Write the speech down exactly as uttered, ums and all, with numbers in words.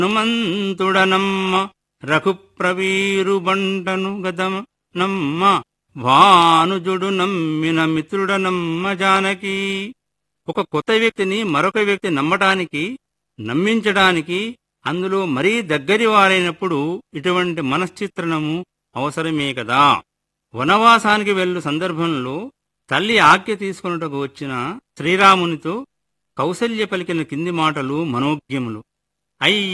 హనుమంతుడనమ్మ రఘుప్రవీరు బంటను గదమ నమ్మ భానుజుడు నమ్మిన మిత్రుడనమ్మ జానకి. ఒక కొత్త వ్యక్తిని మరొక వ్యక్తి నమ్మటానికి, నమ్మించడానికి, అందులో మరీ దగ్గరి వారైనప్పుడు ఇటువంటి మనశ్చిత్రణము అవసరమే కదా. వనవాసానికి వెళ్ళు సందర్భంలో తల్లి ఆజ్ఞ తీసుకొనుటకు వచ్చిన శ్రీరామునితో కౌసల్య పలికిన కింది మాటలు మనోజ్ఞములు. అయ్య